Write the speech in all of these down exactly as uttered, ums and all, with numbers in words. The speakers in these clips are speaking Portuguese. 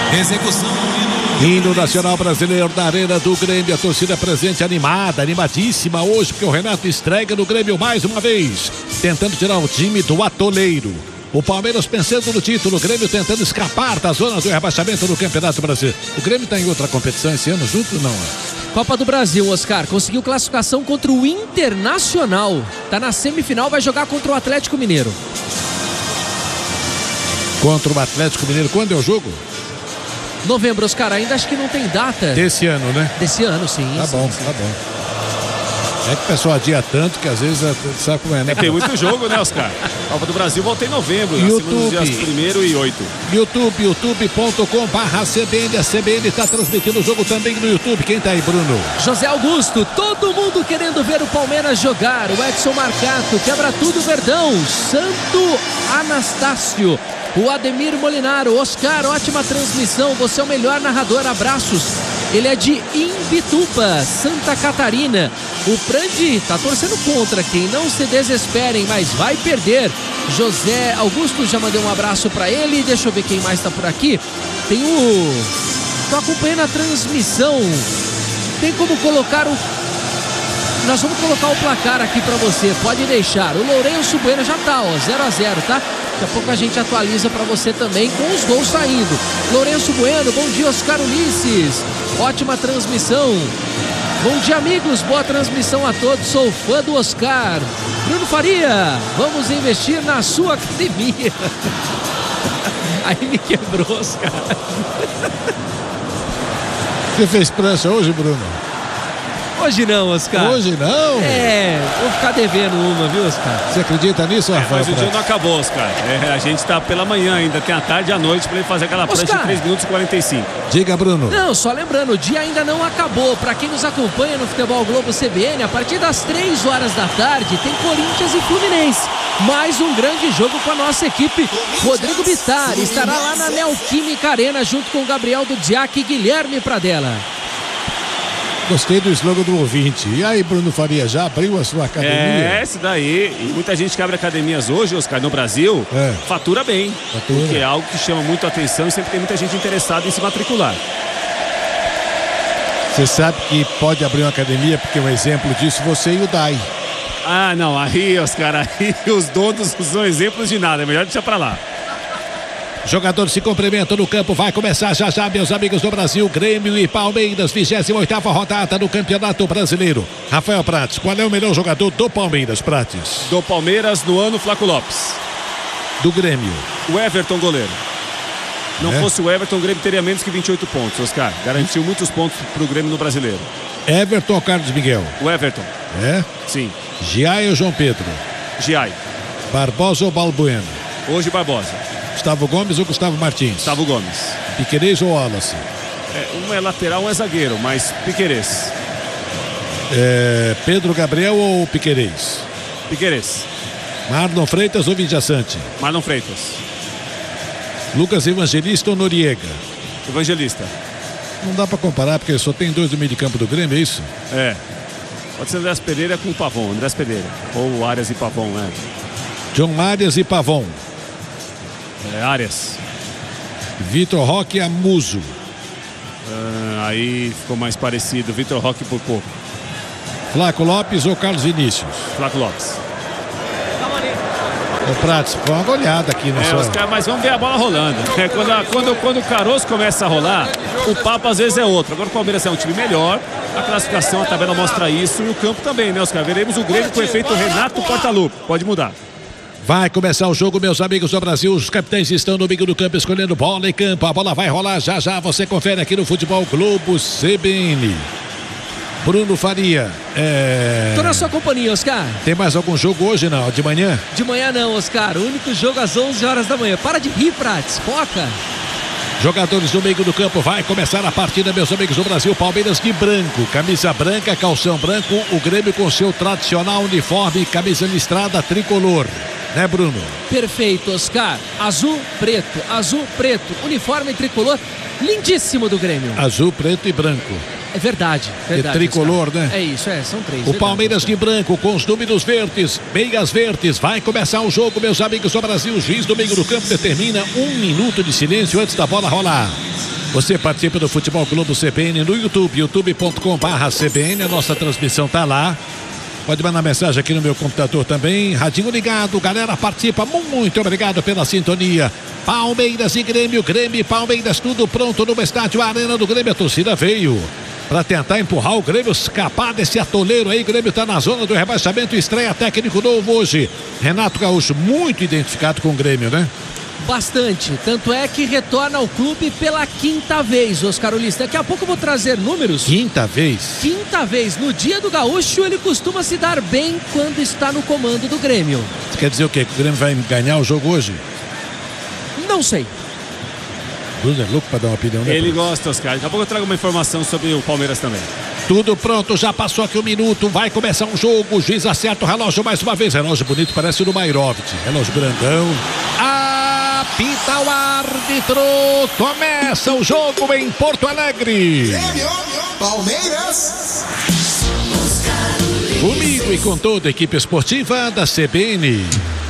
Execução. Hino Nacional Brasileiro na Arena do Grêmio, a torcida presente animada, animadíssima hoje, porque o Renato estreia no Grêmio mais uma vez, tentando tirar o time do atoleiro. O Palmeiras pensando no título, o Grêmio tentando escapar da zona do rebaixamento do Campeonato Brasileiro. O Grêmio está em outra competição esse ano junto, não? Copa do Brasil, Oscar, conseguiu classificação contra o Internacional. Tá na semifinal, vai jogar contra o Atlético Mineiro. Contra o Atlético Mineiro, quando é o jogo? Novembro, Oscar, ainda acho que não tem data. Desse ano, né? Desse ano, sim. Tá sim, bom, sim. tá bom. É que o pessoal adia tanto que às vezes sabe como é, né? É, tem muito jogo, né, Oscar? A Copa do Brasil volta em novembro, YouTube. Dias primeiro e oito. YouTube, youtube ponto com barra C B N. A C B N está transmitindo o jogo também no YouTube. Quem tá aí, Bruno? José Augusto, todo mundo querendo ver o Palmeiras jogar. O Edson Marcato, quebra tudo Verdão. Santo Anastácio. O Ademir Molinaro, Oscar, ótima transmissão, você é o melhor narrador, abraços. Ele é de Imbituba, Santa Catarina. O Prandi tá torcendo contra quem, não se desesperem, mas vai perder. José Augusto, já mandei um abraço para ele, deixa eu ver quem mais tá por aqui. Tem o... tô acompanhando a transmissão, tem como colocar o... Nós vamos colocar o placar aqui para você, pode deixar. O Lourenço Bueno já tá, ó, zero a zero, tá? Daqui a pouco a gente atualiza para você também com os gols saindo. Lourenço Bueno, bom dia, Oscar Ulisses. Ótima transmissão. Bom dia, amigos. Boa transmissão a todos. Sou fã do Oscar. Bruno Faria, vamos investir na sua academia. Aí me quebrou, Oscar. Você fez prancha hoje, Bruno? Hoje não, Oscar. Hoje não? É, vou ficar devendo uma, viu, Oscar? Você acredita nisso, É, Rafael? mas o dia não acabou, Oscar. É, a gente tá pela manhã ainda, tem a tarde e a noite para ele fazer aquela prancha Oscar. em três minutos e quarenta e cinco. Diga, Bruno. Não, só lembrando, o dia ainda não acabou. Para quem nos acompanha no Futebol Globo C B N, a partir das três horas da tarde tem Corinthians e Fluminense. Mais um grande jogo com a nossa equipe. Rodrigo Bittar estará lá na Neoquímica Arena junto com Gabriel Dudziak e Guilherme Pradella. Gostei do slogan do ouvinte. E aí, Bruno Faria, já abriu a sua academia? É, esse daí. E muita gente que abre academias hoje, Oscar, no Brasil, É. fatura bem. Fatura. Porque é algo que chama muito a atenção e sempre tem muita gente interessada em se matricular. Você sabe que pode abrir uma academia, porque um exemplo disso, você e o Dai. Ah, não, aí, Oscar, aí os donos não são exemplos de nada. É melhor deixar pra lá. Jogadores se cumprimentam no campo, vai começar já já, meus amigos do Brasil, Grêmio e Palmeiras, vigésima oitava rodada do Campeonato Brasileiro. Rafael Prates, qual é o melhor jogador do Palmeiras, Prates? Do Palmeiras no ano, Flaco Lopes. Do Grêmio. O Everton, goleiro. Não É? fosse o Everton, o Grêmio teria menos que vinte e oito pontos, Oscar. Garantiu muitos pontos pro Grêmio no Brasileiro. Everton ou Carlos Miguel? O Everton, É? sim. Giai ou João Pedro? Giai. Barbosa ou Balbueno? Hoje, Barbosa. Gustavo Gomes ou Gustavo Martins? Gustavo Gomes. Piquerez ou Wallace? É, um é lateral, um é zagueiro, mas Piquerez. É, Pedro Gabriel ou Piquerez? Piquerez. Marlon Freitas ou Vidiaçante? Marlon Freitas. Lucas Evangelista ou Noriega? Evangelista. Não dá pra comparar, porque só tem dois do meio de campo do Grêmio, é isso? É. Pode ser Andrés Pereira com o Pavon. Andrés Pereira. Ou Arias e Pavon, né? John Arias e Pavon. É, Arias. Vitor Roque e Amuso. Ah, aí ficou mais parecido. Vitor Roque por pouco. Flaco Lopes ou Carlos Vinícius? Flaco Lopes. Ô Prates, põe uma olhada aqui na É, sua... Oscar, mas vamos ver a bola rolando. É, quando, a- quando, quando o caroço começa a rolar, o papo às vezes é outro. Agora o Palmeiras é um time melhor, a classificação, a tabela mostra isso e o campo também, né, Oscar? Veremos o Grêmio com o efeito Renato Portaluppi. Pode mudar. Vai começar o jogo, meus amigos do Brasil. Os capitães estão no meio do campo escolhendo bola em campo. A bola vai rolar já já. Você confere aqui no Futebol Globo C B N. Bruno Faria. É... Tô na sua companhia, Oscar. Tem mais algum jogo hoje, não? De manhã? De manhã não, Oscar. O único jogo às onze horas da manhã. Para de rir, Prates. Foca. Jogadores do meio do campo, vai começar a partida, meus amigos do Brasil. Palmeiras de branco, camisa branca, calção branco. O Grêmio com seu tradicional uniforme, camisa listrada tricolor. Né, Bruno? Perfeito, Oscar. Azul, preto, azul, preto. Uniforme tricolor lindíssimo do Grêmio. Azul, preto e branco. É verdade, verdade. E tricolor, Oscar. né? É isso, é, são três. O verdade, Palmeiras Oscar. de branco com os números verdes, meias verdes. Vai começar o jogo, meus amigos do Brasil. O juiz do meio do campo determina um minuto de silêncio antes da bola rolar. Você participa do Futebol Globo C B N no YouTube, youtube ponto com barra C B N. A nossa transmissão tá lá. Pode mandar mensagem aqui no meu computador também. Radinho ligado, galera, participa. Muito obrigado pela sintonia. Palmeiras e Grêmio, Grêmio e Palmeiras, tudo pronto no estádio Arena do Grêmio. A torcida veio para tentar empurrar o Grêmio, escapar desse atoleiro aí. O Grêmio está na zona do rebaixamento. Estreia técnico novo hoje. Renato Gaúcho, muito identificado com o Grêmio, né? Bastante, tanto é que retorna ao clube pela quinta vez, Oscar Ulisses. Daqui a pouco eu vou trazer números. Quinta vez? Quinta vez. No dia do Gaúcho, ele costuma se dar bem quando está no comando do Grêmio. Isso quer dizer o quê? Que o Grêmio vai ganhar o jogo hoje? Não sei. Bruno é louco para dar uma opinião, né? Ele gosta, Oscar. Daqui a pouco eu trago uma informação sobre o Palmeiras também. Tudo pronto, já passou aqui um minuto, vai começar um jogo, o juiz acerta o relógio mais uma vez. Relógio bonito, parece o do Mairovich. Relógio grandão. Apita o árbitro, começa o jogo em Porto Alegre. Palmeiras. Comigo e com toda a equipe esportiva da C B N.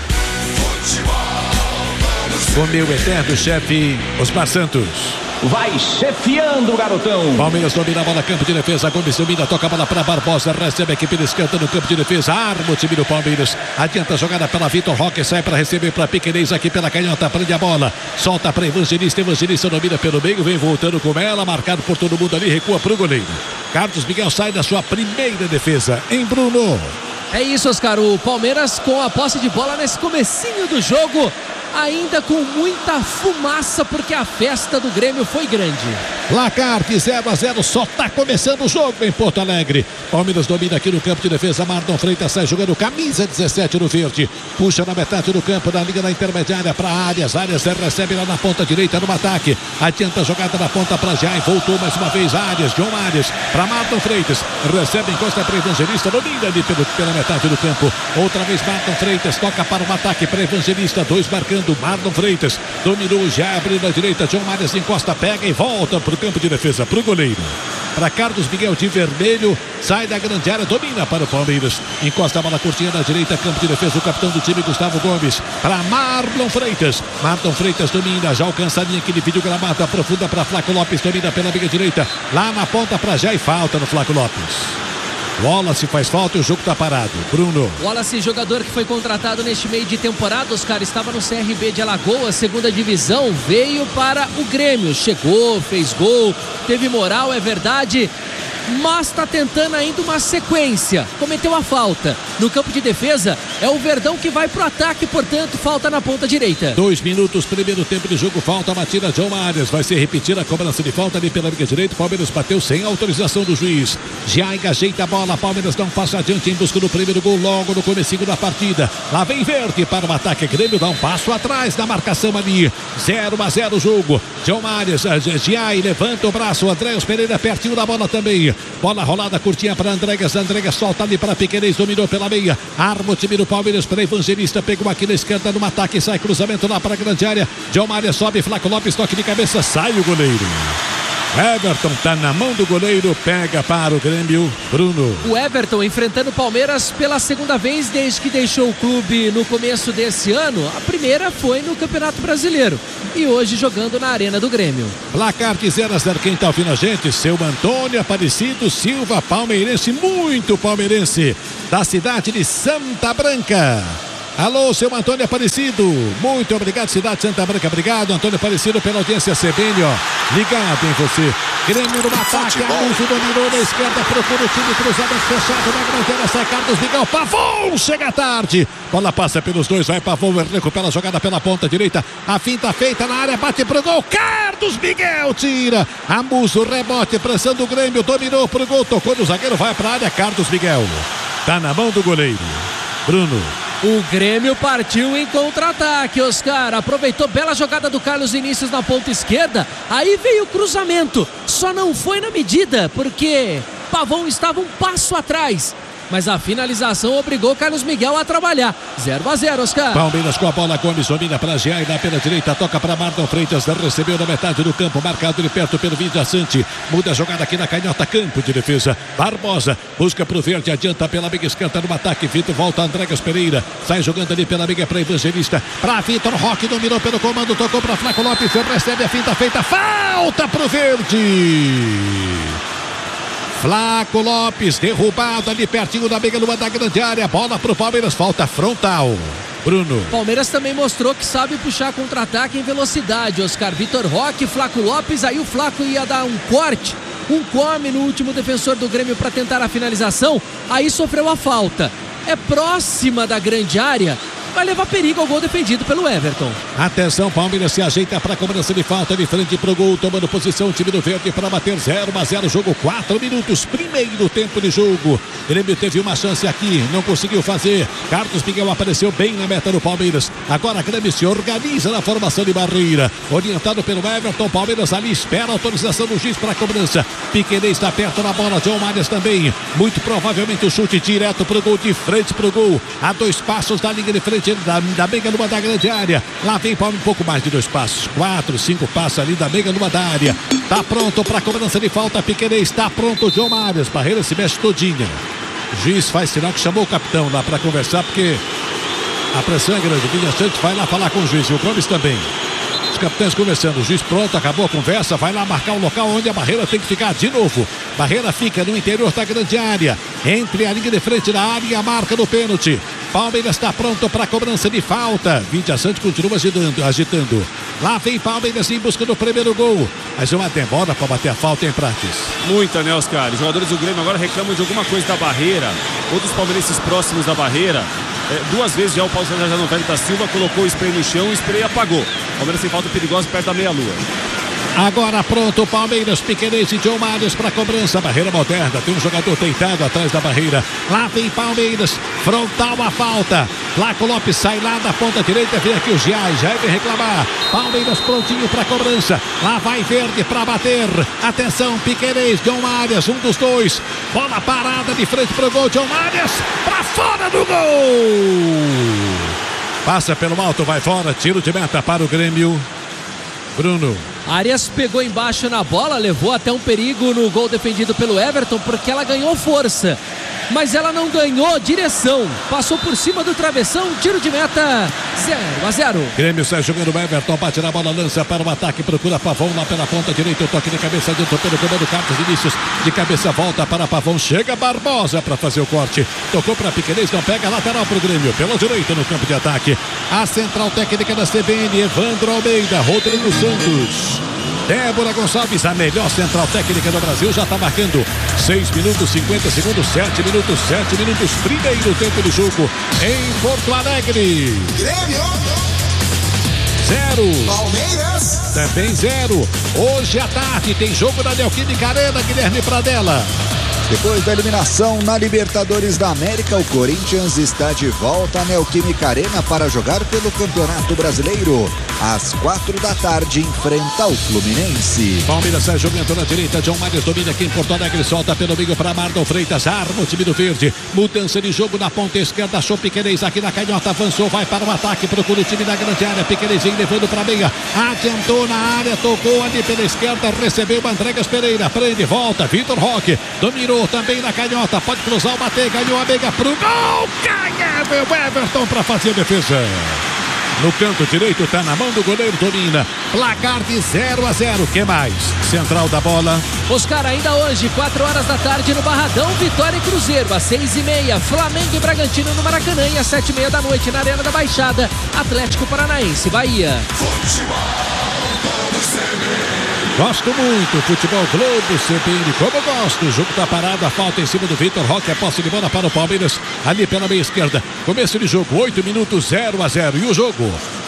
Com meu eterno chefe, Osmar Santos. Vai chefiando o garotão. Palmeiras domina a bola, campo de defesa. Gomes domina, toca a bola para Barbosa. Recebe a equipe de esquerda no campo de defesa. Arma o time do Palmeiras. Adianta a jogada pela Vitor Roque. Sai para receber para Piquerez aqui pela canhota. Prende a bola. Solta para Evangelista. Evangelista domina pelo meio. Vem voltando com ela. Marcado por todo mundo ali. Recua para o goleiro. Carlos Miguel sai da sua primeira defesa. Em Bruno. É isso, Oscar. O Palmeiras com a posse de bola nesse comecinho do jogo. Ainda com muita fumaça, porque a festa do Grêmio foi grande. Placar de zero a zero, só está começando o jogo em Porto Alegre. Palmeiras domina aqui no campo de defesa. Marlon Freitas sai jogando camisa dezessete no verde. Puxa na metade do campo, na linha da intermediária para Arias. Arias recebe lá na ponta direita no ataque. Adianta a jogada na ponta para Jai. Voltou mais uma vez Arias, John Arias para Marlon Freitas. Recebe, encosta para Evangelista. Domina ali pelo, pela metade do campo. Outra vez Marlon Freitas toca para o ataque para Evangelista. Dois marcando. Marlon Freitas dominou, já abriu na direita. John Arias encosta, pega e volta para o campo de defesa, para o goleiro. Para Carlos Miguel de vermelho, sai da grande área, domina para o Palmeiras. Encosta a bola curtinha na direita, campo de defesa, o capitão do time, Gustavo Gomes. Para Marlon Freitas. Marlon Freitas domina, já alcança a linha aqui de vídeo gramado, aprofunda para Flaco Lopes, domina pela meia direita. Lá na ponta para já e falta no Flaco Lopes. Wallace faz falta e o jogo está parado. Bruno. Wallace, jogador que foi contratado neste meio de temporada, Oscar, estava no C R B de Alagoas, segunda divisão, veio para o Grêmio, chegou, fez gol, teve moral, é verdade, mas está tentando ainda uma sequência. Cometeu a falta. No campo de defesa, é o Verdão que vai pro ataque, portanto, falta na ponta direita. Dois minutos, primeiro tempo de jogo, falta, batida John Arias. Vai ser repetida a cobrança de falta ali pela linha direita. Palmeiras bateu sem autorização do juiz. Jaig ajeita a bola, Palmeiras dá um passo adiante em busca do primeiro gol logo no comecinho da partida. Lá vem Verde para o ataque, Grêmio dá um passo atrás na marcação ali. zero a zero o jogo. John Arias, Jaig levanta o braço, Andréas Pereira pertinho da bola também. Bola rolada curtinha para Andréas. Andréas solta ali para Piquerez, dominou pela meia. Arma o time do Palmeiras para Evangelista. Pegou aqui na esquerda no ataque. Sai cruzamento lá para a grande área. John Maria sobe. Flaco Lopes, toque de cabeça. Sai o goleiro. Everton tá na mão do goleiro, pega para o Grêmio, Bruno. O Everton enfrentando o Palmeiras pela segunda vez desde que deixou o clube no começo desse ano. A primeira foi no Campeonato Brasileiro e hoje jogando na Arena do Grêmio. Placar de zero a zero, quem tá ouvindo a gente? Seu Antônio Aparecido Silva, palmeirense, muito palmeirense, da cidade de Santa Branca. Alô, seu Antônio Aparecido, muito obrigado, cidade de Santa Branca, obrigado, Antônio Aparecido, pela audiência C B N, ó, ligado em você. Grêmio no ataque, Amuso dominou na esquerda, procura o time, cruzamento fechado na grande área, sai Carlos Miguel, Pavon, chega tarde, bola passa pelos dois, vai Pavon, recupera a jogada pela ponta direita, a finta feita na área, bate pro gol, Carlos Miguel tira, Amuso, rebote, pressão do Grêmio, dominou pro gol, tocou no zagueiro, vai pra área, Carlos Miguel, tá na mão do goleiro, Bruno. O Grêmio partiu em contra-ataque, Oscar. Aproveitou bela jogada do Carlos Vinícius na ponta esquerda. Aí veio o cruzamento. Só não foi na medida, porque Pavon estava um passo atrás. mas a finalização obrigou o Carlos Miguel a trabalhar. zero a zero, Oscar. Palmeiras com a bola, Gomes domina para Jean e na pela direita, toca para Marlon Freitas, recebeu na metade do campo, marcado de perto pelo Vidia Sante, muda a jogada aqui na canhota, campo de defesa, Barbosa, busca pro verde, adianta pela meia esquerda no ataque, Vitor volta, Andrégas Pereira, sai jogando ali pela meia para Evangelista, para Vitor Roque, dominou pelo comando, tocou para Flaco Lopes, recebe a finta feita, falta pro verde. Flaco Lopes, derrubado ali pertinho da meia lua da grande área, bola pro Palmeiras, falta frontal. Bruno. Palmeiras também mostrou que sabe puxar contra-ataque em velocidade. Oscar, Vitor Roque, Flaco Lopes, aí o Flaco ia dar um corte, um come no último defensor do Grêmio para tentar a finalização, aí sofreu a falta. É próxima da grande área, vai levar perigo ao gol defendido pelo Everton. Atenção, Palmeiras se ajeita para a cobrança de falta de frente pro gol, tomando posição o time do verde para bater zero a zero, jogo quatro minutos, primeiro tempo de jogo. Grêmio teve uma chance aqui, não conseguiu fazer. Carlos Miguel apareceu bem na meta do Palmeiras. Agora a Grêmio se organiza na formação de barreira, orientado pelo Everton. Palmeiras ali espera a autorização do juiz para a cobrança. Piquerez está perto da bola, John Marias também. Muito provavelmente o chute direto pro gol, de frente pro gol, a dois passos da linha de frente da, da meia lua da grande área. Lá vem Paulo, um pouco mais de dois passos, quatro, cinco passos ali da meia lua da área. Tá pronto para a cobrança de falta, Piquerez, está pronto, John Marias, barreira se mexe todinha. O juiz faz sinal que chamou o capitão lá para conversar, porque a pressão é grande. O Vidia Sante vai lá falar com o juiz e o Gomes também. Os capitães conversando, o juiz pronto, acabou a conversa, vai lá marcar o local onde a barreira tem que ficar de novo. Barreira fica no interior da grande área, entre a linha de frente da área e a marca do pênalti. Palmeiras está pronto para a cobrança de falta. Vidia Sante continua agitando, agitando. Lá vem Palmeiras em busca do primeiro gol. Mas uma demora para bater a falta em Prates. Muita, né, Oscar? Os jogadores do Grêmio agora reclamam de alguma coisa da barreira, ou dos palmeirenses próximos da barreira. É, duas vezes já o Paulo César Janovelli da Silva colocou o spray no chão e o spray apagou. Palmeiras sem falta perigosa perto da meia-lua. Agora pronto o Palmeiras, Piquerez e John Marias para a cobrança, barreira moderna, tem um jogador deitado atrás da barreira, lá vem Palmeiras, frontal a falta, Flaco Lopes sai lá da ponta direita, vem aqui o Giai, já vem reclamar, Palmeiras prontinho para a cobrança, lá vai Verde para bater, atenção, Piquerez, John Marias, um dos dois, bola parada de frente para o gol, John Marias, para fora do gol, passa pelo alto, vai fora, tiro de meta para o Grêmio. Bruno. Arias pegou embaixo na bola, levou até um perigo no gol defendido pelo Everton, porque ela ganhou força, mas ela não ganhou direção, passou por cima do travessão, tiro de meta, zero a zero. Grêmio sai jogando, o Everton bate na bola, lança para o ataque, procura Pavão lá pela ponta direita, o toque de cabeça dentro pelo comando, Carlos Vinícius, de cabeça volta para Pavão, chega Barbosa para fazer o corte, tocou para Piquerez, não pega, lateral para o Grêmio, pela direita no campo de ataque, a central técnica da C B N, Evandro Almeida, Rodrigo Santos, Débora Gonçalves, a melhor central técnica do Brasil, já está marcando seis minutos, cinquenta segundos, sete minutos, sete minutos, primeiro tempo de jogo em Porto Alegre. Grêmio. Zero. Palmeiras. Também zero. Hoje à tarde tem jogo da Neoquímica Arena, Guilherme Pradella. Depois da eliminação na Libertadores da América, o Corinthians está de volta à Neoquímica Arena para jogar pelo Campeonato Brasileiro. Às quatro da tarde, enfrenta o Fluminense. Palmeiras sai jogando na direita, John Marias domina aqui em Porto Alegre, solta pelo meio para Marlon Freitas, arma o time do verde, mudança de jogo na ponta esquerda, achou Piquerez aqui na canhota, avançou, vai para o ataque, procura o time da grande área, Piquerez vem levando para a meia, adiantou na área, tocou ali pela esquerda, recebeu Andrégas Pereira, prende, volta, Vitor Roque, dominou também na canhota, pode cruzar o bater, ganhou a meia pro gol, ganha o Everton para fazer a defesa. No canto direito, está na mão do goleiro, domina. Placar de zero a zero. Que mais? Central da bola. Oscar, ainda hoje, quatro horas da tarde no Barradão, Vitória e Cruzeiro. Às seis e meia, Flamengo e Bragantino no Maracanã. E às sete e meia da noite, na Arena da Baixada, Atlético Paranaense, Bahia. Gosto muito, Futebol Globo, C B N, como eu gosto. O jogo tá parado, a falta em cima do Vitor Roque, a posse de bola para o Palmeiras, ali pela meia esquerda. Começo de jogo, oito minutos, zero a zero. E o jogo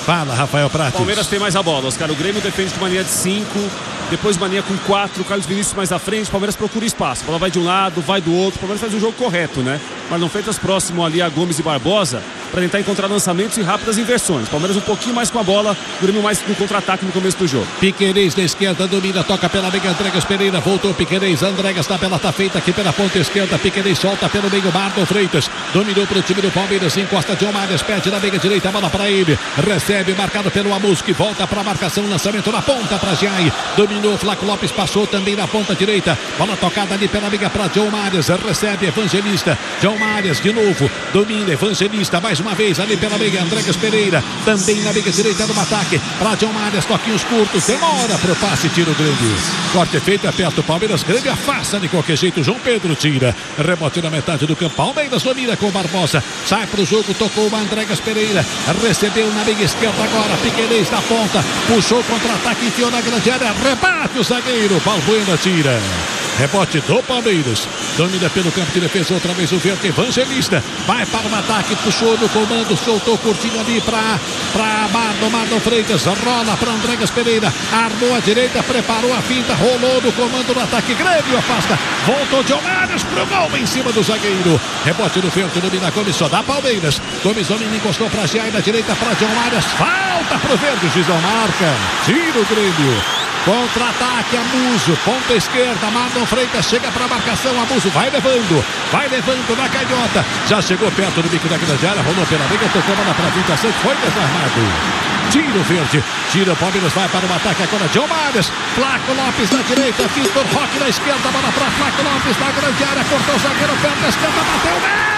Fala, Rafael Prates. Palmeiras tem mais a bola, Oscar. O Grêmio defende com mania de cinco, depois mania com quatro, o Carlos Vinícius mais à frente, o Palmeiras procura espaço. A bola vai de um lado, vai do outro, o Palmeiras faz um jogo correto, né? Marlon Freitas próximo ali a Gomes e Barbosa para tentar encontrar lançamentos e rápidas inversões. Palmeiras um pouquinho mais com a bola, o Grêmio mais no contra-ataque no começo do jogo. Piquerez na esquerda, domina, toca pela meia, Andregas Pereira, voltou Piquerez, Andregas, tabela tá feita aqui pela ponta esquerda, Piquerez solta pelo meio, Marlon Freitas, dominou para o time do Palmeiras, encosta John Marias, pede na meia direita, a bola para ele, recebe, marcado pelo Amus, que volta para a marcação, lançamento na ponta para Giai, dominou, Flaco Lopes passou também na ponta direita, bola tocada ali pela meia para John Marias, recebe Evangelista, John Marias de novo, domina Evangelista, mais uma vez ali pela meia, Andregas Pereira, também na meia direita no ataque, para John Marias, toquinhos curtos, demora pro passe, tira o Grêmio, corte feito, aperta o Palmeiras, Grêmio afasta de qualquer jeito, João Pedro tira, rebote na metade do campo, Palmeiras domina com Barbosa, sai pro jogo, tocou o Andregas Pereira, recebeu na meia esquerda agora, Piquerez na ponta, puxou contra-ataque, enfiou na grande área, rebate o zagueiro, Balbuena tira. Rebote do Palmeiras, domina pelo campo de defesa, outra vez o verde, Evangelista, vai para o ataque, puxou no comando, soltou curtinho ali para para Marlon, Marlon Freitas, rola para Andregas Pereira, armou a direita, preparou a finta, rolou no comando do ataque, Grêmio afasta, voltou de Omários pro gol em cima do zagueiro, rebote do verde, domina Gomes, só dá Palmeiras, Gomes domina, encostou para Giai na direita, para John Marias, falta pro verde, o juiz não marca, tira o Grêmio. Contra-ataque, Amuso, ponta esquerda, Marlon Freitas chega para a marcação, Amuso vai levando, vai levando na canhota, já chegou perto do bico da grande área, rolou pela meia, tocou bola para Vinta Santos, foi desarmado. Tira o verde, tira o Palmeiras, vai para o ataque agora, John Marias, Flaco Lopes na direita, Vitor Roque na esquerda, bola para Flaco Lopes na grande área, cortou o zagueiro, perto da esquerda, bateu,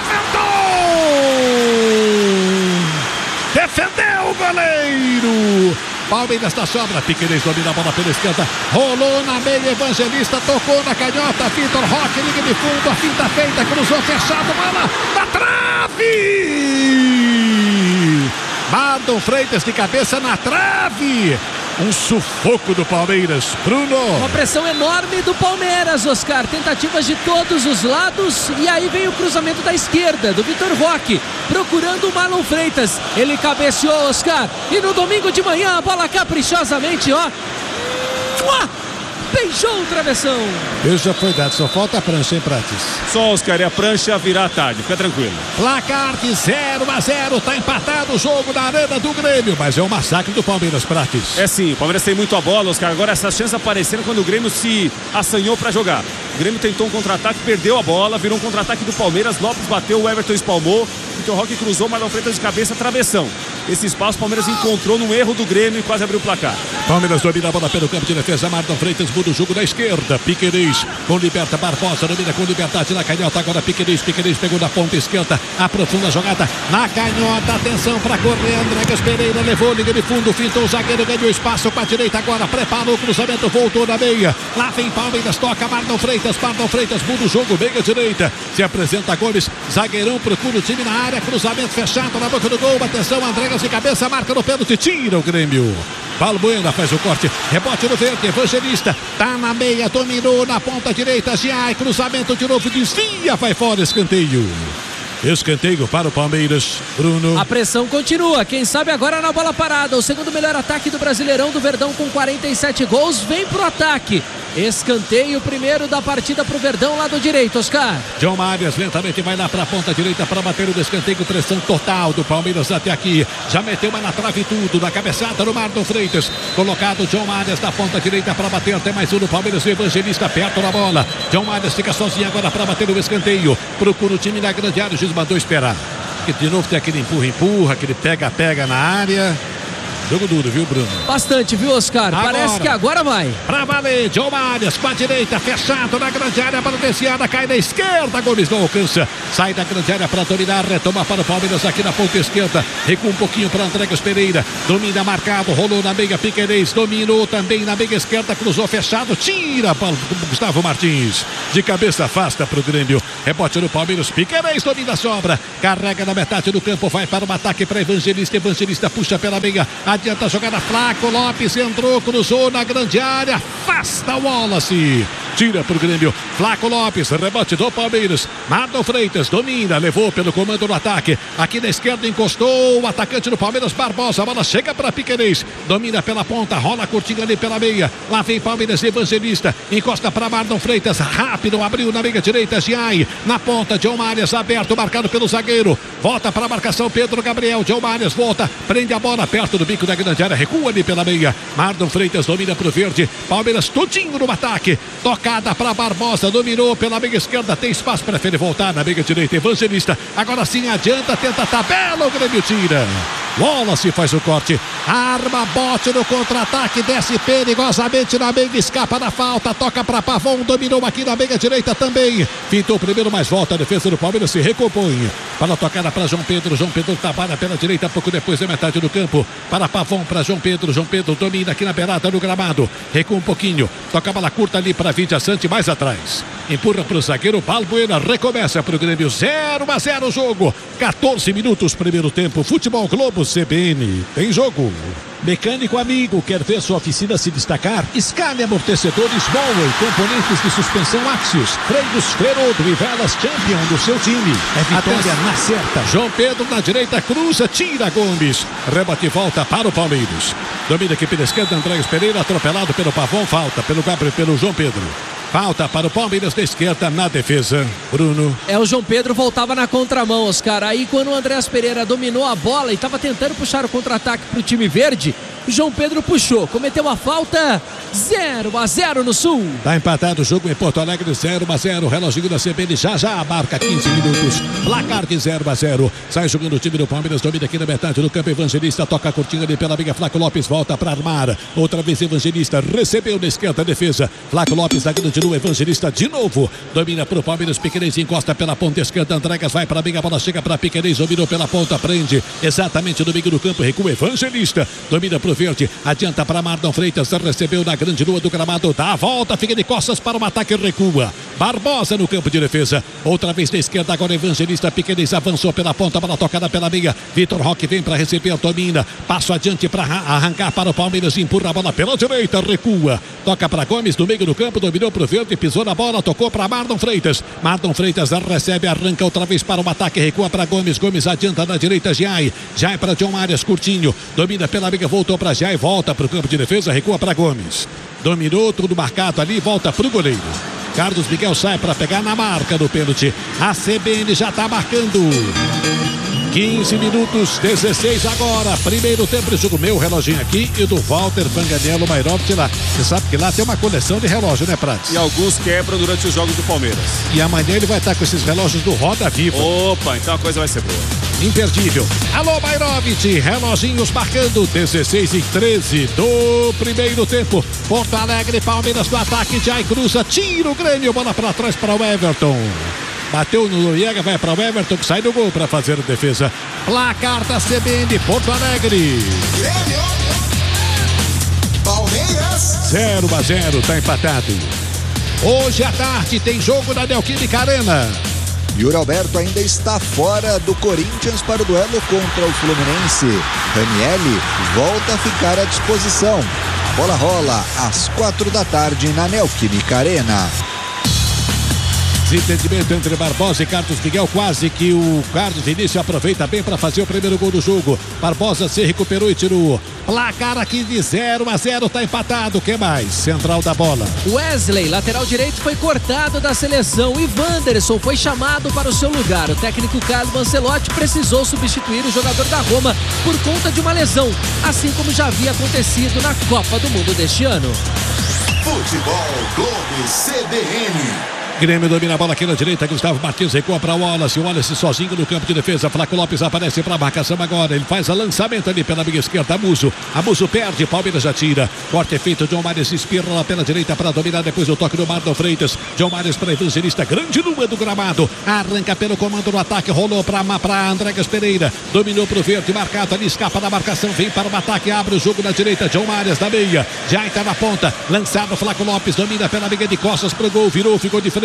Everton! Defendeu o goleiro! Palmeiras da sobra, Piquerez domina a bola pela esquerda, rolou na meia, Evangelista, tocou na canhota, Vitor Roque, liga de fundo, a finta feita, cruzou, fechado, bola na trave! Marlon Freitas de cabeça na trave! Um sufoco do Palmeiras, Bruno. Uma pressão enorme do Palmeiras, Oscar. Tentativas de todos os lados. E aí vem o cruzamento da esquerda, do Vitor Roque, procurando o Marlon Freitas. Ele cabeceou, Oscar. E no domingo de manhã, a bola caprichosamente, ó. Beijou o travessão. Beijo já foi dado, só falta a prancha, hein, Prates? Só, Oscar, e a prancha virá à tarde, fica tranquilo. Placar de zero a zero, tá empatado o jogo na arena do Grêmio, mas é um massacre do Palmeiras, Prates. É sim, o Palmeiras tem muito a bola, Oscar, agora essas chances apareceram quando o Grêmio se assanhou para jogar. O Grêmio tentou um contra-ataque, perdeu a bola, virou um contra-ataque do Palmeiras, Lopes bateu, o Everton espalmou, Vitor Roque cruzou, Marlon Freitas de cabeça, travessão. Esse espaço o Palmeiras encontrou no erro do Grêmio e quase abriu o placar. Palmeiras domina a bola pelo campo de defesa, Marlon Freitas muda o jogo da esquerda, Piquerez com Liberta, Barbosa domina com liberdade na canhota, agora Piquerez, Piquerez pegou na ponta esquerda, aprofunda a jogada na canhota, atenção para correr, Andregas Pereira levou, liga de fundo, fintou o zagueiro, ganhou espaço com a direita agora, preparou o cruzamento, voltou na meia, lá vem Palmeiras, toca Marlon Freitas, Marlon Freitas muda o jogo, meia direita, se apresenta Gomes, zagueirão procura o time na área, cruzamento fechado na boca do gol, atenção, Andregas de cabeça, marca no pênalti, tira o Grêmio. Balbuena faz o corte, rebote no verde, Evangelista, tá na meia, dominou na ponta direita, Giai, cruzamento de novo, desvia, vai fora, escanteio. Escanteio para o Palmeiras, Bruno. A pressão continua, quem sabe agora na bola parada, o segundo melhor ataque do Brasileirão do Verdão com quarenta e sete gols, vem pro ataque. Escanteio primeiro da partida pro Verdão, lado direito, Oscar. John Marias lentamente vai lá pra ponta direita para bater o escanteio, pressão total do Palmeiras até aqui. Já meteu uma na trave tudo, na cabeçada no Marlon Freitas. Colocado John Marias na ponta direita para bater até mais um do Palmeiras, o Evangelista perto da bola. John Marias fica sozinho agora para bater o escanteio. Procura o time na grande área, o juiz mandou esperar. Que de novo tem aquele empurra-empurra, aquele pega-pega na área. Jogo duro, viu, Bruno? Bastante, viu, Oscar? Agora, parece que agora vai. Pra valer, John Marias com a direita, fechado na grande área, para desviada, cai na esquerda, Gomes não alcança. Sai da grande área para dominar, retoma para o Palmeiras aqui na ponta esquerda. Recua um pouquinho para Andregas Pereira. Domina marcado, rolou na meia, Piquerez. Dominou também na meia esquerda, cruzou fechado, tira para Gustavo Martins. De cabeça afasta para o Grêmio. Rebote no Palmeiras, Piquerez domina a sobra. Carrega na metade do campo, vai para o ataque para Evangelista. Evangelista puxa pela meia. Adianta a jogada, Flaco Lopes entrou, cruzou na grande área, afasta o Wallace. tira pro Grêmio. Flaco Lopes, rebote do Palmeiras. Marlon Freitas domina, levou pelo comando do ataque. Aqui na esquerda encostou o atacante do Palmeiras, Barbosa. A bola chega para Piquerez, domina pela ponta, rola curtinha ali pela meia. Lá vem Palmeiras, Evangelista, encosta para Marlon Freitas, rápido, abriu na meia direita, Giai. Na ponta, John Marias aberto, marcado pelo zagueiro. Volta para a marcação, Pedro Gabriel. John Marias volta, prende a bola perto do bico da grande área, recua ali pela meia. Marlon Freitas domina pro verde. Palmeiras tudinho no ataque. Tocada para Barbosa, dominou pela meia esquerda, tem espaço, prefere voltar na meia direita. Evangelista, agora sim adianta, tenta a tabela, o Grêmio tira. Wallace faz o corte, arma, bote no contra-ataque, desce perigosamente na meia, escapa da falta, toca para Pavon, dominou aqui na meia direita também. Pintou primeiro, mas volta, a defesa do Palmeiras se recompõe. Para a tocada para João Pedro, João Pedro trabalha pela direita, pouco depois da metade do campo. Para Pavon, para João Pedro, João Pedro domina aqui na beirada do gramado, recua um pouquinho, toca a bola curta ali para Vidia Sante, mais atrás. Empurra para o zagueiro, Balbuena, recomeça para o Grêmio, zero a zero o jogo. quatorze minutos, primeiro tempo, Futebol Globo C B N, tem jogo. Mecânico amigo, quer ver sua oficina se destacar? Escale amortecedores Bowler, componentes de suspensão Axios, freios Ferodo e velas Champion do seu time. É vitória na certa. João Pedro na direita, cruza, tira Gomes. Rebote e volta para o Palmeiras. Domina aqui pela esquerda, Andrés Pereira, atropelado pelo Pavon, falta pelo Gabriel, pelo João Pedro. Falta para o Palmeiras da esquerda na defesa. Bruno. É, o João Pedro voltava na contramão, Oscar. Aí quando o Andrés Pereira dominou a bola e estava tentando puxar o contra-ataque para o time verde, o João Pedro puxou, cometeu a falta. zero a zero no Sul. Tá empatado o jogo em Porto Alegre, zero a zero. Reloginho da C B N já já marca quinze minutos. Placar de zero a zero. Sai jogando o time do Palmeiras, domina aqui na metade do campo. Evangelista toca a curtinha ali pela amiga. Flaco Lopes volta para armar. Outra vez Evangelista recebeu na esquerda a defesa. Flaco Lopes da grande lua. Evangelista de novo. Domina pro Palmeiras. Piquerez encosta pela ponta esquerda. Andregas vai para a amiga. A bola chega para Piquerez. Dominou pela ponta. Prende exatamente no meio do campo. Recua Evangelista. Domina pro verde. Adianta para Marlon Freitas. Recebeu na grande lua do gramado. Dá a volta. Fica de costas para o ataque. Recua. Barbosa no campo de defesa. Outra vez na esquerda. Agora Evangelista. Piquerez avançou pela ponta. Bola tocada pela meia. Vitor Roque vem para receber. Domina. Passo adiante para arrancar para o Palmeiras. Empurra a bola pela direita. Recua. Toca para Gomes no meio do campo. Dominou pro verde. Pisou na bola. Tocou para Marlon Freitas. Marlon Freitas recebe. Arranca outra vez para o ataque. Recua para Gomes. Gomes adianta na direita. Giai. Giai para John Marias. Curtinho. Domina pela meia. Voltou para Giai. Volta para o campo de defesa. Recua para Gomes. Dominou. Tudo marcado ali. Volta para o goleiro. Carlos Miguel sai para pegar na marca do pênalti. A C B N já está marcando. quinze minutos, dezesseis agora. Primeiro tempo de jogo. Meu reloginho aqui e do Walter Panganiello Mairovic lá. Você sabe que lá tem uma coleção de relógio, né, Prates? E alguns quebram durante os jogos do Palmeiras. E amanhã ele vai estar com esses relógios do Roda Viva. Opa, então a coisa vai ser boa. Imperdível. Alô, Mairovic. Reloginhos marcando dezesseis e treze do primeiro tempo. Porto Alegre, Palmeiras do ataque. Jai cruza, tira o Grêmio. Bola para trás para o Everton. Bateu no Noriega, vai para o Everton, que sai do gol para fazer a defesa. Placar da C B N, Porto Alegre. Grêmio. Palmeiras. zero a zero, tá empatado. Hoje à tarde tem jogo na Neoquímica Arena. Yuri Alberto ainda está fora do Corinthians para o duelo contra o Fluminense. Ranieri volta a ficar à disposição. A bola rola às quatro da tarde na Neoquímica Arena. Desentendimento entre Barbosa e Carlos Miguel, quase que o Carlos Vinícius aproveita bem para fazer o primeiro gol do jogo. Barbosa se recuperou e tirou. Placar aqui de zero a zero, tá empatado. O que mais? Central da bola. Wesley, lateral direito, foi cortado da seleção e Wanderson foi chamado para o seu lugar. O técnico Carlo Ancelotti precisou substituir o jogador da Roma por conta de uma lesão, assim como já havia acontecido na Copa do Mundo deste ano. Futebol Globo C B N. Grêmio domina a bola aqui na direita. Gustavo Martins recua para o Wallace. O Wallace sozinho no campo de defesa. Flaco Lopes aparece para a marcação agora. Ele faz a lançamento ali pela meia esquerda. Amuso. Amuso perde. Palmeiras já tira. Corte é feito. John Marias espirra lá pela direita para dominar. Depois o toque do Marlon Freitas. John Marias para Evangelista. Grande lua do gramado. Arranca pelo comando do ataque. Rolou para Andregas Pereira. Dominou para o verde. Marcado ali. Escapa da marcação. Vem para o ataque. Abre o jogo na direita. John Marias na meia. Já está na ponta. Lançado. Flaco Lopes domina pela meia de costas para o gol. Virou. Ficou de frente.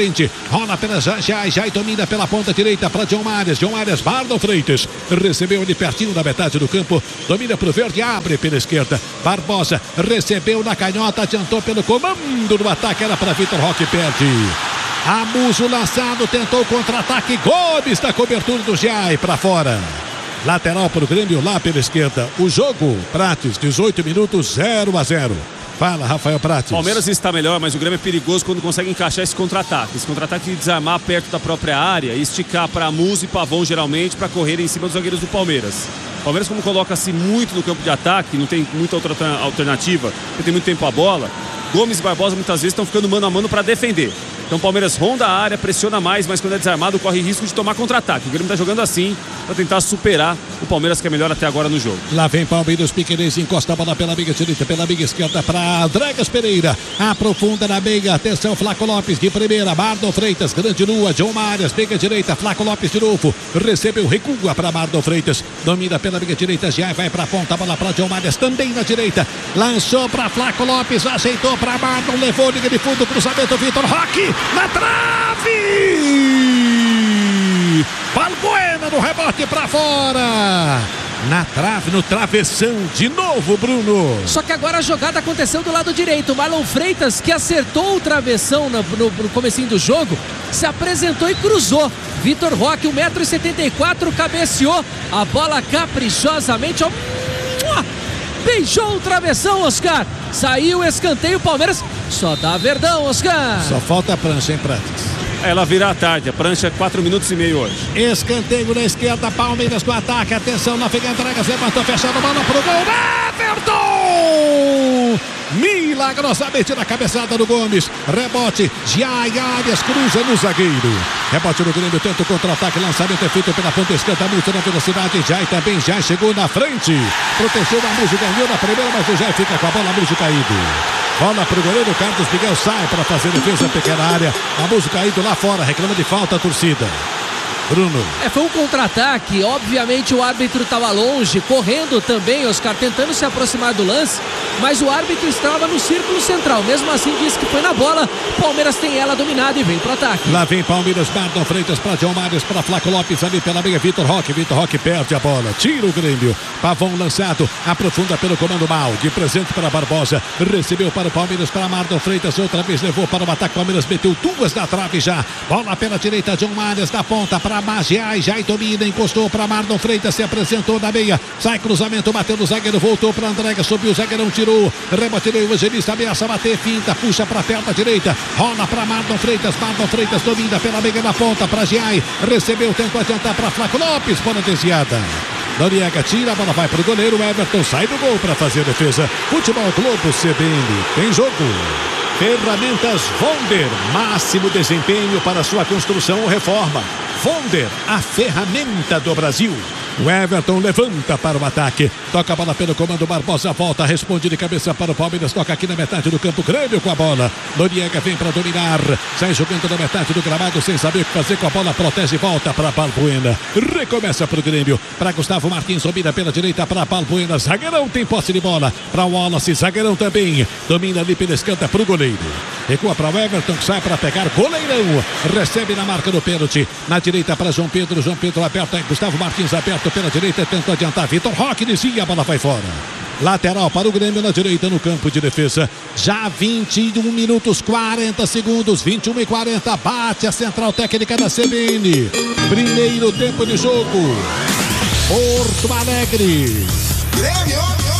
frente. Rola pela Jai, Jai domina pela ponta direita para John Marias. John Marias, Marlon Freitas. Recebeu ali pertinho da metade do campo. Domina pro verde, abre pela esquerda. Barbosa recebeu na canhota, adiantou pelo comando do ataque. Era para Vitor Roque, perde. Amuso lançado, tentou o contra-ataque. Gomes da cobertura do Jai para fora. Lateral para o Grêmio lá pela esquerda. O jogo, Prates, dezoito minutos, zero a zero. Fala, Rafael Prates. Palmeiras está melhor, mas o Grêmio é perigoso quando consegue encaixar esse contra-ataque. Esse contra-ataque de desarmar perto da própria área e esticar para Muso e Pavão, geralmente, para correr em cima dos zagueiros do Palmeiras. O Palmeiras, como coloca-se muito no campo de ataque, não tem muita outra alternativa, porque tem muito tempo a bola, Gomes e Barbosa muitas vezes estão ficando mano a mano para defender. Então o Palmeiras ronda a área, pressiona mais, mas quando é desarmado corre risco de tomar contra-ataque. O Grêmio está jogando assim para tentar superar o Palmeiras, que é melhor até agora no jogo. Lá vem Palmeiras, Piquerez encosta a bola pela meia direita, pela meia esquerda para Dregas Pereira. Aprofunda na meia, atenção, Flaco Lopes de primeira, Marlon Freitas, grande lua, John Marias, meia direita, Flaco Lopes de novo. Recebeu, recua para Marlon Freitas, domina pela meia direita, já vai para a ponta, bola para John Marias, também na direita. Lançou para Flaco Lopes, ajeitou para Marlon, levou liga de fundo, cruzamento, Vitor Roque. Na trave! Balbuena no rebote pra fora! Na trave, no travessão, de novo, Bruno. Só que agora a jogada aconteceu do lado direito. Marlon Freitas, que acertou o travessão no, no, no comecinho do jogo, se apresentou e cruzou. Vitor Roque, um metro e setenta e quatro, cabeceou a bola caprichosamente. Ó, beijou o travessão, Oscar. Saiu o escanteio, Palmeiras só dá Verdão, Oscar. Só falta a prancha, hein, Prates? Ela virá à tarde, a prancha é quatro minutos e meio hoje. Escanteio na esquerda, Palmeiras com ataque, atenção, na Figueiredo, Dregas levantou, fechando a bola pro gol, Everton! Milagrosamente na cabeçada do Gomes, rebote, Jai Arias cruza no zagueiro. Rebote no Grêmio, tenta o contra-ataque, lançamento é feito pela ponta esquerda, muito na velocidade, Jai também, Jai chegou na frente, protegeu a Muso, ganhou na primeira, mas o Jai fica com a bola, Muso caído. Bola pro goleiro, Carlos Miguel sai para fazer defesa, pequena área, a Muso caído lá fora, reclama de falta a torcida. Bruno. É, foi um contra-ataque, obviamente o árbitro estava longe, correndo também, Oscar, tentando se aproximar do lance, mas o árbitro estava no círculo central, mesmo assim disse que foi na bola. Palmeiras tem ela dominada e vem pro ataque. Lá vem Palmeiras, Marlon Freitas para John Marias, para Flaco Lopes ali pela meia, Vitor Roque, Vitor Roque perde a bola, tira o Grêmio, Pavão lançado, aprofunda pelo comando mal, de presente para Barbosa, recebeu para o Palmeiras, para Marlon Freitas, outra vez levou para o ataque, Palmeiras meteu duas na trave já, bola pela direita, John Marias na ponta para Magiai, já domina, encostou para Marlon Freitas, se apresentou na meia, sai cruzamento, bateu no zagueiro, voltou para Andrega, subiu o zagueirão, tirou, rebote do Evangelista, ameaça bater, finta, puxa para a perna direita, rola para Marlon Freitas, Marlon Freitas domina pela meia na ponta para Giai, recebeu, tentou adiantar para Flaco Lopes, bola desviada. Noriega tira, a bola vai para o goleiro, Everton sai do gol para fazer a defesa. Futebol Globo C B N, tem jogo. Ferramentas Vonder, máximo desempenho para sua construção ou reforma. Vonder, a ferramenta do Brasil. O Everton levanta para o ataque, toca a bola pelo comando, Barbosa volta, responde de cabeça para o Palmeiras, toca aqui na metade do campo, Grêmio com a bola, Noriega vem para dominar, sai jogando na metade do gramado sem saber o que fazer com a bola, protege e volta para Balbuena, recomeça para o Grêmio, para Gustavo Martins, domina pela direita para Balbuena, zagueirão tem posse de bola, para o Wallace, zagueirão também, domina ali pela esquerda para o goleiro, recua para o Everton, que sai para pegar, goleirão, recebe na marca do pênalti, na direita para João Pedro, João Pedro aberto, Gustavo Martins aberto pela direita, tentou adiantar, Vitor Roque desvia, a bola vai fora. Lateral para o Grêmio na direita no campo de defesa. Já vinte e um minutos, quarenta segundos, vinte e um e quarenta, bate a central técnica da C B N. Primeiro tempo de jogo. Porto Alegre. Grêmio.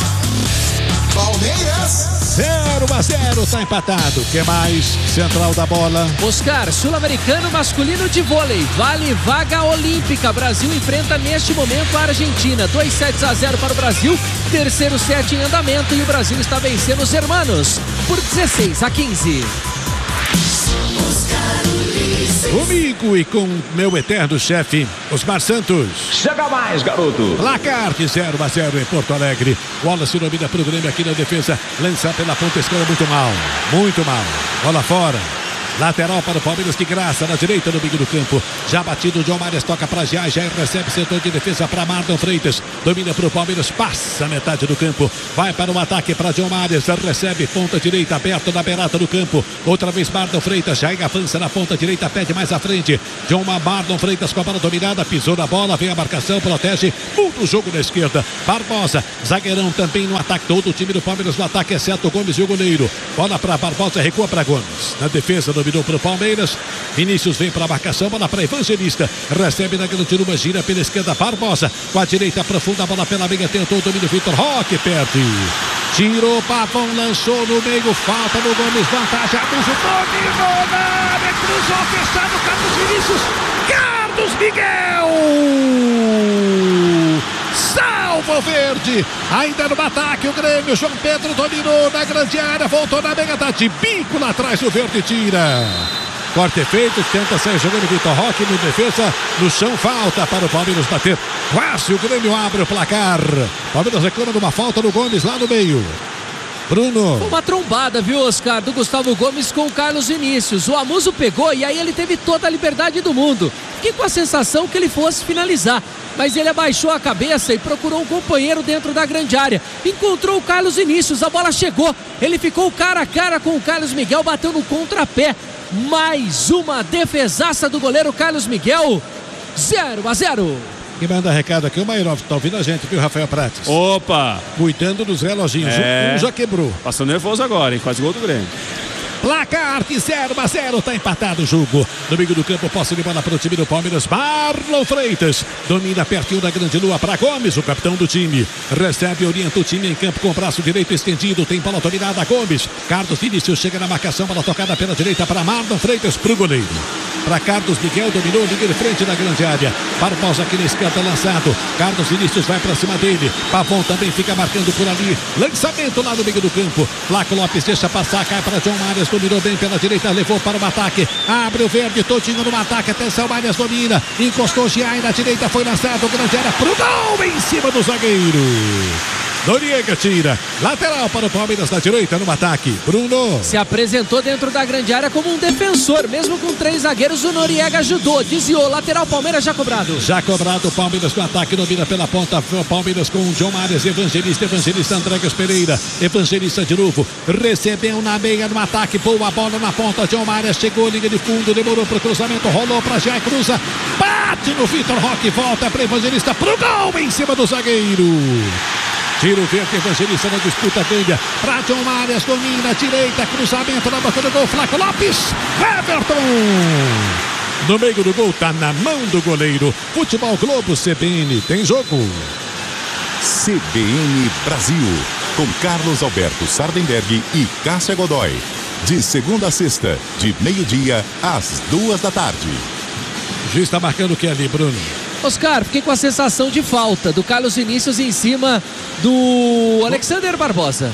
Palmeiras. zero a zero, tá empatado. O que mais? Central da bola. Oscar, sul-americano masculino de vôlei. Vale vaga olímpica. Brasil enfrenta neste momento a Argentina. Dois sets a zero para o Brasil. Terceiro set em andamento e o Brasil está vencendo os hermanos por dezesseis a quinze. Comigo e com meu eterno chefe, Osmar Santos. Chega mais, garoto. Placar de zero a zero em Porto Alegre. Wallace domina para o Grêmio aqui na defesa. Lança pela ponta esquerda, muito mal. Muito mal. Bola fora. Lateral para o Palmeiras de graça, na direita no meio do campo. Já batido, o John Marias toca para Jair, Jair recebe setor de defesa para Marlon Freitas. Domina para o Palmeiras, passa a metade do campo. Vai para o ataque para John Marias, recebe ponta direita, aberto na beirada do campo. Outra vez Marlon Freitas, Jair avança na ponta direita, pede mais à frente. John Marlon Freitas com a bola dominada, pisou na bola, vem a marcação, protege, muda o jogo na esquerda. Barbosa, zagueirão também no ataque, todo o time do Palmeiras no ataque, exceto o Gomes e o goleiro. Bola para Barbosa, recua para Gomes. Na defesa, dominou para o Palmeiras. Vinícius vem para a marcação, bola para Evangelista. Recebe na grande Luma, gira pela esquerda, Barbosa. Com a direita profunda, a bola pela meia, tentou o domínio, Vitor Roque, perde. Tirou, Pavão, lançou no meio, falta no Gomes, vantagem, abuso, dominou na área, cruzou, fechado, Carlos Vinícius, Carlos Miguel! Salva o Verde, ainda no ataque o Grêmio, João Pedro dominou na grande área, voltou na meia, tá de bico lá atrás, o Verde tira. Corte feito, tenta sair jogando Vitor Roque no defesa, no chão, falta para o Palmeiras bater. Quase o Grêmio abre o placar. Palmeiras reclama de uma falta no Gomes lá no meio. Bruno. Uma trombada, viu, Oscar, do Gustavo Gomes com o Carlos Vinícius. O Amuso pegou e aí ele teve toda a liberdade do mundo. Fiquei com a sensação que ele fosse finalizar, mas ele abaixou a cabeça e procurou um companheiro dentro da grande área. Encontrou o Carlos Vinícius, a bola chegou. Ele ficou cara a cara com o Carlos Miguel, bateu no contrapé. Mais uma defesaça do goleiro Carlos Miguel. zero a zero. Quem manda recado aqui, o Mairov, tá ouvindo a gente, viu, Rafael Prates? Opa! Cuidando dos reloginhos, é... um já quebrou. Passou nervoso agora, hein? Quase gol do Grêmio. Placar de zero a zero, tá empatado o jogo. No meio do campo, posse de bola para o time do Palmeiras. Marlon Freitas domina pertinho da grande lua para Gomes, o capitão do time. Recebe e orienta o time em campo com o braço direito estendido. Tem bola dominada, Gomes. Carlos Vinícius chega na marcação, bola tocada pela direita para Marlon Freitas, pro goleiro. Para Carlos Miguel, dominou, liga de frente na grande área. Barbosa aqui na esquerda, lançado. Carlos Vinícius vai para cima dele. Pavão também fica marcando por ali. Lançamento lá no meio do campo. Flaco Lopes deixa passar, cai para John Marias. Dominou bem pela direita, levou para o ataque. Abre o Verde, todinho no ataque. Atenção, Marias domina. Encostou Giai na direita, foi lançado. Grande área pro gol em cima do zagueiro. Noriega tira. Lateral para o Palmeiras na direita no ataque. Bruno. Se apresentou dentro da grande área como um defensor. Mesmo com três zagueiros, o Noriega ajudou. Desviou. Lateral Palmeiras já cobrado. Já cobrado o Palmeiras no ataque. Domina pela ponta. O Palmeiras com o John Marias. Evangelista. Evangelista Andrégues Pereira. Evangelista de novo. Recebeu na meia no ataque. Boa bola na ponta. John Marias chegou. Linha de fundo. Demorou para o cruzamento. Rolou para Jair. Cruza. Bate no Vitor Roque. Volta para Evangelista. Pro gol em cima do zagueiro. Tiro Verde, Evangelista na disputa, ganha para John Marias, domina, direita, cruzamento na boca do gol, Flaco Lopes, Everton! No meio do gol, tá na mão do goleiro. Futebol Globo C B N, tem jogo. C B N Brasil, com Carlos Alberto Sardenberg e Cássia Godoy. De segunda a sexta, de meio-dia às duas da tarde. O juiz está marcando o que ali, Bruno? Oscar, fiquei com a sensação de falta do Carlos Vinícius em cima do Alexander Barbosa.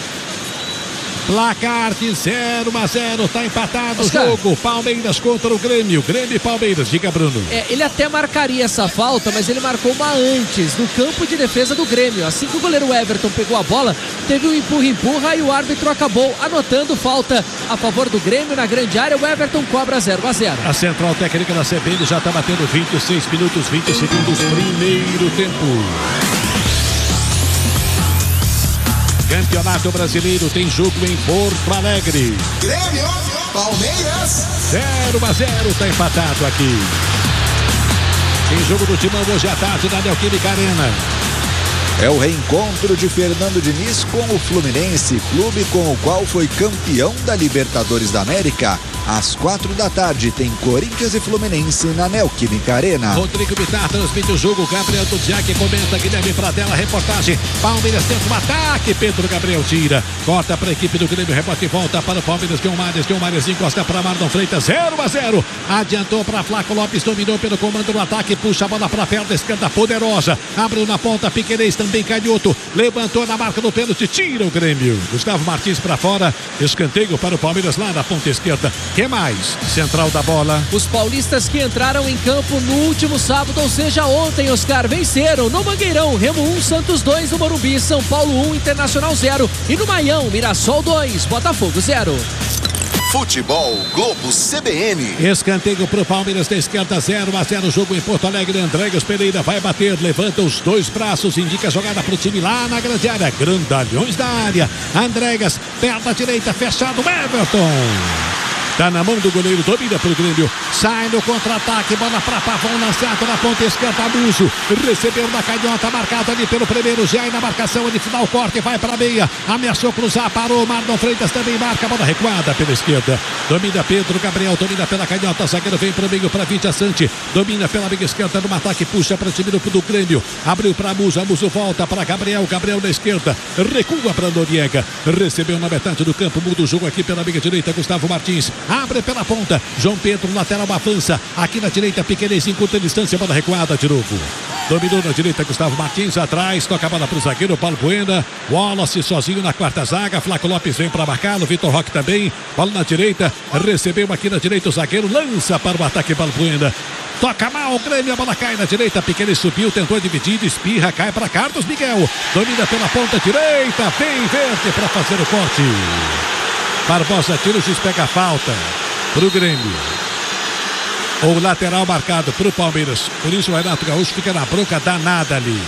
Placar de zero a zero, tá empatado Oscar. o jogo. Palmeiras contra o Grêmio. Grêmio e Palmeiras, diga, Bruno. É, ele até marcaria essa falta, mas ele marcou uma antes, no campo de defesa do Grêmio. Assim que o goleiro Everton pegou a bola, teve um empurra-empurra e o árbitro acabou anotando falta a favor do Grêmio na grande área. O Everton cobra zero a zero. A central técnica da C B N já tá batendo vinte e seis minutos, vinte segundos, primeiro tempo. Campeonato Brasileiro tem jogo em Porto Alegre. Grêmio, Palmeiras. zero a zero, tá empatado aqui. Tem jogo do Timão hoje à tarde na Neoquímica Arena. É o reencontro de Fernando Diniz com o Fluminense, clube com o qual foi campeão da Libertadores da América. Às quatro da tarde tem Corinthians e Fluminense na Neoquímica Arena. Rodrigo Bittar transmite o jogo. Gabriel Dudziak comenta. Guilherme Pradella, reportagem. Palmeiras tenta um ataque. Pedro Gabriel tira. Corta para a equipe do Grêmio. Rebote e volta para o Palmeiras. John Marias. John Marias encosta para Marlon Freitas. zero a zero. Adiantou para Flaco Lopes. Dominou pelo comando do ataque. Puxa a bola para a perna esquerda poderosa. Abriu na ponta. Piquerez também canhoto. Levantou na marca do pênalti. Tira o Grêmio. Gustavo Martins para fora. Escanteio para o Palmeiras lá na ponta esquerda. Que mais? Central da bola. Os paulistas que entraram em campo no último sábado, ou seja, ontem, Oscar, venceram no Mangueirão, Remo um, Santos dois, no Morumbi, São Paulo um, Internacional zero e no Maião, Mirassol dois, Botafogo zero. Futebol Globo C B N. Escanteio pro Palmeiras da esquerda, zero a zero, jogo em Porto Alegre. Andregas Pereira vai bater, levanta os dois braços, indica a jogada pro time lá na grande área, grandalhões da área. Andregas, perna direita, fechado, Everton. Tá na mão do goleiro, domina pro Grêmio, sai no contra-ataque, bola pra Pavão, lançado na ponta esquerda, Muso, recebeu na canhota, marcado ali pelo primeiro, já na marcação, ele final, corte, vai pra meia, ameaçou cruzar, parou, Marlon Freitas também marca, bola recuada pela esquerda, domina Pedro Gabriel, domina pela canhota, zagueiro vem pro meio, pra Vitia Sante, domina pela meia esquerda, no ataque, puxa pra time do Grêmio, abriu pra Muso, Muso volta pra Gabriel, Gabriel na esquerda, recua pra Noriega, recebeu na metade do campo, muda o jogo aqui pela meia direita, Gustavo Martins, abre pela ponta, João Pedro, lateral avança, aqui na direita, Piquerezinho, curta distância, bola recuada de novo. Dominou na direita, Gustavo Martins, atrás, toca a bola pro zagueiro, Paulo Buena, Wallace sozinho na quarta zaga, Flaco Lopes vem para marcá-lo, Vitor Roque também, bola na direita, recebeu aqui na direita o zagueiro, lança para o ataque, Paulo Buena. Toca mal o Grêmio, a bola cai na direita, Piqueires subiu, tentou dividir, espirra, cai para Carlos Miguel, domina pela ponta direita, vem Verde para fazer o corte. Barbosa tira, o juiz pega a falta pro Grêmio. O lateral marcado pro Palmeiras. Por isso o Renato Gaúcho fica na bronca danada ali.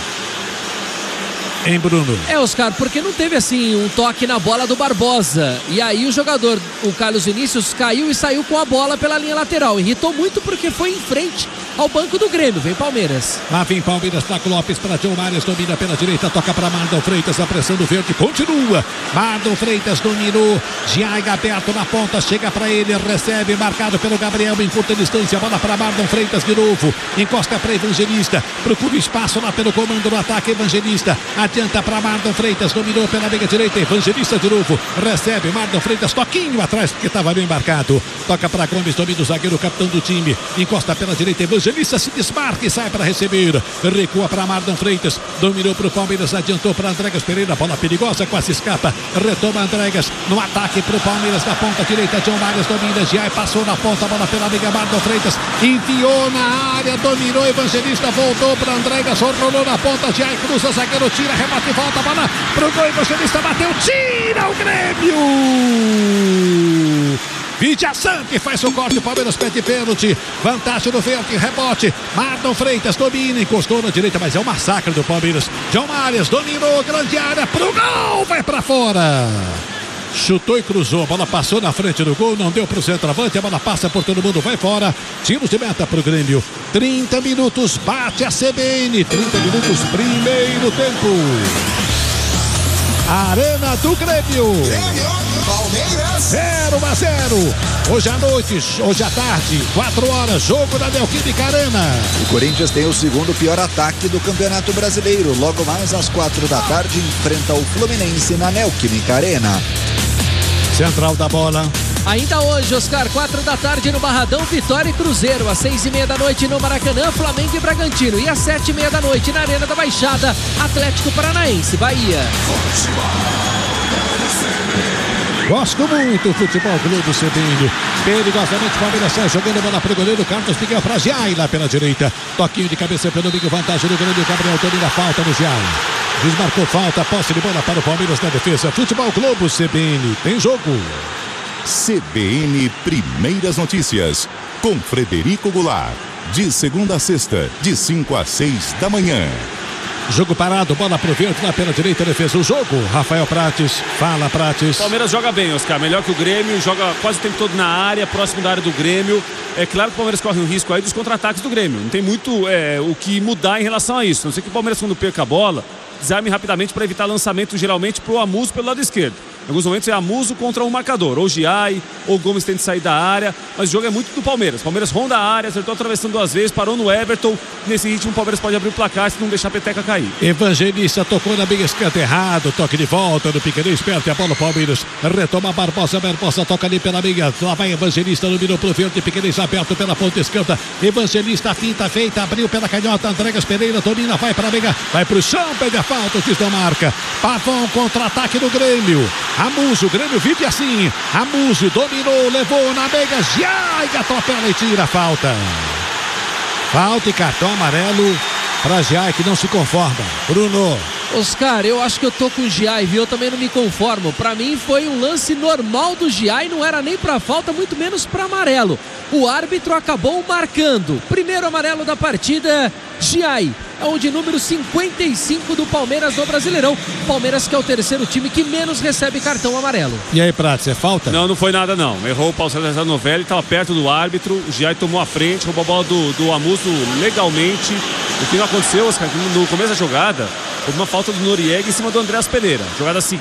Hein, Bruno? É, Oscar, porque não teve assim um toque na bola do Barbosa. E aí o jogador, o Carlos Vinícius, caiu e saiu com a bola pela linha lateral. Irritou muito porque foi em frente ao banco do Grêmio. Vem Palmeiras. Lá vem Palmeiras, Flaco Lopes para João Marias, domina pela direita, toca para Marlon Freitas, a pressão do Verde continua. Marlon Freitas dominou, Giaiga aberto na ponta, chega para ele, recebe, marcado pelo Gabriel em curta distância, bola para Marlon Freitas de novo, encosta para Evangelista, procura espaço lá pelo comando do ataque, Evangelista, adianta para Marlon Freitas, dominou pela meia direita, Evangelista de novo, recebe, Marlon Freitas, toquinho atrás, porque estava bem marcado, toca para Gomes, domina o zagueiro, capitão do time, encosta pela direita, Evangelista, se desmarca e sai para receber, recua para Marlon Freitas, dominou para o Palmeiras, adiantou para Andregas Pereira, bola perigosa, quase escapa, retoma Andregas, no ataque para o Palmeiras, na ponta direita, João Marias domina, Giai passou na ponta, bola pela amiga Marlon Freitas, enfiou na área, dominou, Evangelista, voltou para Andregas, rolou na ponta, Giai cruza, zagueiro tira, rebate, volta, bola pro gol, Evangelista bateu, tira o Grêmio! Vitia Sante faz o corte, o Palmeiras pede pênalti, vantagem do Verde, rebote, Marlon Freitas domina, encostou na direita, mas é um massacre do Palmeiras, João Marias dominou, grande área, pro gol, vai pra fora, chutou e cruzou, a bola passou na frente do gol, não deu pro centroavante, a bola passa por todo mundo, vai fora, tiros de meta pro Grêmio, trinta minutos, bate a C B N, trinta minutos, primeiro tempo. Arena do Grêmio. Palmeiras. zero a zero. Hoje à noite, hoje à tarde, quatro horas, jogo da Neoquímica Arena. O Corinthians tem o segundo pior ataque do Campeonato Brasileiro. Logo mais às quatro da tarde, enfrenta o Fluminense na Neoquímica Arena. Central da bola. Ainda hoje, Oscar, quatro da tarde no Barradão, Vitória e Cruzeiro. Às seis e meia da noite no Maracanã, Flamengo e Bragantino. E às sete e meia da noite na Arena da Baixada, Atlético Paranaense, Bahia. Gosto muito do Futebol Globo C B N. Perigosamente, Palmeiras sai jogando a bola para o goleiro Carlos Miguel para Giai lá pela direita. Toquinho de cabeça pelo meio, vantagem do goleiro Gabriel, domina a falta no Giai. Desmarcou falta, posse de bola para o Palmeiras na defesa. Futebol Globo C B N, tem jogo. C B N Primeiras Notícias, com Frederico Goulart. De segunda a sexta, de cinco às seis da manhã. Jogo parado, bola pro Verde lá pela direita, defesa o jogo. Rafael Prates, fala Prates. Palmeiras joga bem, Oscar, melhor que o Grêmio, joga quase o tempo todo na área, próximo da área do Grêmio. É claro que o Palmeiras corre o risco aí dos contra-ataques do Grêmio. Não tem muito é, o que mudar em relação a isso. Não sei que o Palmeiras, quando perca a bola, desarme rapidamente para evitar lançamento geralmente pro Amuso pelo lado esquerdo. Em alguns momentos é Amuso contra um marcador, ou Giai, ou Gomes tem de sair da área, mas o jogo é muito do Palmeiras. Palmeiras ronda a área, acertou atravessando duas vezes, parou no Everton. Nesse ritmo o Palmeiras pode abrir o placar se não deixar a peteca cair. Evangelista tocou na meia esquerda errado, toque de volta no Piqueires, perde a bola o Palmeiras, retoma Barbosa, Barbosa toca ali pela meia, lá vai Evangelista, dominou pro Verde, Piqueires aberto pela ponta esquerda, Evangelista, finta feita, abriu pela canhota, Andregas Pereira, domina, vai pra meia, vai pro chão, pede a falta, o juiz não marca. Pavão, contra-ataque do Grêmio. Amuso, o Grêmio vive assim. Amuso dominou, levou na meia, Giai atropela e tira a falta. Falta e cartão amarelo para Giai, que não se conforma. Bruno. Oscar, eu acho que eu tô com o Giai, viu? Eu também não me conformo. Pra mim foi um lance normal do Giai, não era nem pra falta, muito menos pra amarelo. O árbitro acabou marcando. Primeiro amarelo da partida, Giai. É o de número cinquenta e cinco do Palmeiras no Brasileirão. Palmeiras que é o terceiro time que menos recebe cartão amarelo. E aí, Prates, é falta? Não, não foi nada não. Errou o Paulo César Novelli, estava perto do árbitro. O Giai tomou a frente, roubou a bola do, do Amuso legalmente. O que não aconteceu, Oscar, no começo da jogada, houve uma falta do Noriega em cima do Andreas Pereira. Jogada seguinte.